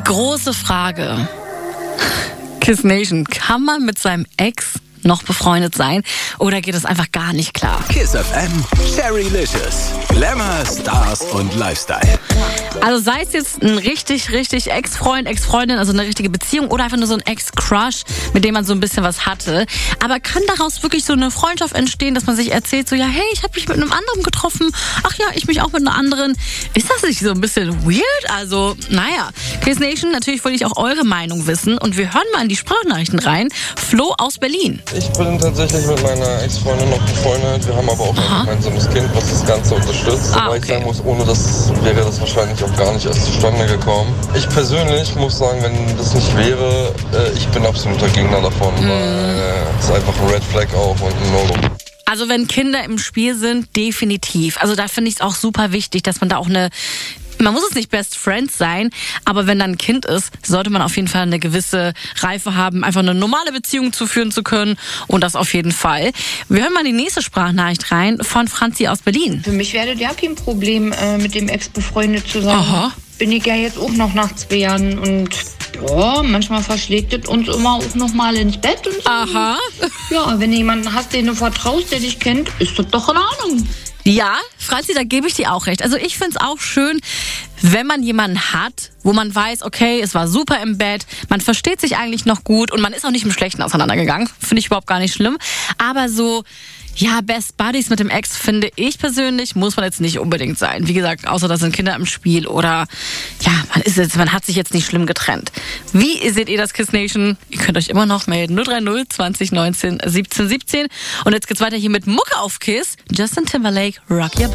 Große Frage. Kiss Nation, kann man mit seinem Ex noch befreundet sein oder geht es einfach gar nicht klar? Kiss FM, Sherrylicious, Glamour, Stars und Lifestyle. Also sei es jetzt ein richtig Ex-Freund, Ex-Freundin, also eine richtige Beziehung oder einfach nur so ein Ex-Crush, mit dem man so ein bisschen was hatte. Aber kann daraus wirklich so eine Freundschaft entstehen, dass man sich erzählt, so ja, hey, ich habe mich mit einem anderen getroffen. Ach ja, ich mich auch mit einer anderen. Ist das nicht so ein bisschen weird? Also, naja. Kiss Nation, natürlich wollte ich auch eure Meinung wissen und wir hören mal in die Sprachnachrichten rein. Flo aus Berlin. Ich bin tatsächlich mit meiner Ex-Freundin noch befreundet. Wir haben aber auch ein gemeinsames Kind, was das Ganze unterstützt. Wobei ich sagen muss, ohne das wäre das wahrscheinlich auch gar nicht erst zustande gekommen. Ich persönlich muss sagen, wenn das nicht wäre, ich bin absoluter Gegner davon, weil es ist einfach ein Red Flag auch und ein No-Go. Also wenn Kinder im Spiel sind, definitiv. Also da finde ich es auch super wichtig, dass man da auch man muss es nicht Best Friends sein, aber wenn dann ein Kind ist, sollte man auf jeden Fall eine gewisse Reife haben, einfach eine normale Beziehung führen zu können und das auf jeden Fall. Wir hören mal die nächste Sprachnachricht rein von Franzi aus Berlin. Für mich wäre das ja kein Problem, mit dem Ex befreundet zu sein. Aha. Bin ich ja jetzt auch noch nach 2 Jahren und ja, manchmal verschlägt es uns immer auch noch mal ins Bett und so. Aha. Ja, wenn du jemanden hast, den du vertraust, der dich kennt, ist das doch in Ordnung. Ja, Franzi, da gebe ich dir auch recht. Also ich finde es auch schön, wenn man jemanden hat, wo man weiß, okay, es war super im Bett, man versteht sich eigentlich noch gut und man ist auch nicht im Schlechten auseinandergegangen. Finde ich überhaupt gar nicht schlimm. Aber so, ja, Best Buddies mit dem Ex, finde ich persönlich, muss man jetzt nicht unbedingt sein. Wie gesagt, außer da sind Kinder im Spiel oder ja, man hat sich jetzt nicht schlimm getrennt. Wie seht ihr das, Kiss Nation? Ihr könnt euch immer noch melden. 030 20 19 17 17. Und jetzt geht's weiter hier mit Mucke auf Kiss. Justin Timberlake, Rock Your Body.